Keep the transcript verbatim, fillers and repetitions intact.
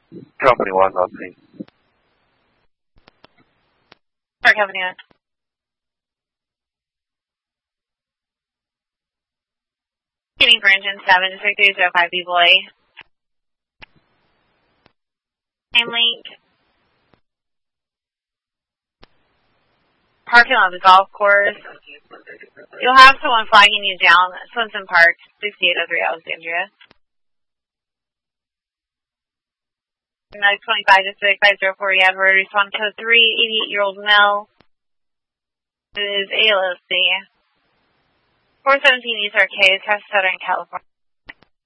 Company one, not me. Sorry, company one. Shooting for engine seven, six three zero five, B-Boy. Same link. Parking lot of the golf course. You'll have someone flagging you down. Swenson Park, sixty-eight oh three Alexandria. Another twenty-five to six five zero four, yeah, we're respond code three, eighty-eight-year-old male. It is A L O C. four seventeen East Arcade, Southern California.